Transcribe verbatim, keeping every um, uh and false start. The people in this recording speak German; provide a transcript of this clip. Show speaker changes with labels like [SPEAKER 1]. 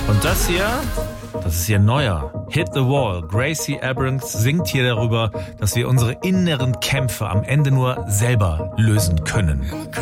[SPEAKER 1] Und das hier, das ist ihr neuer Hit the Wall. Gracie Abrams singt hier darüber, dass wir unsere inneren Kämpfe am Ende nur selber lösen können.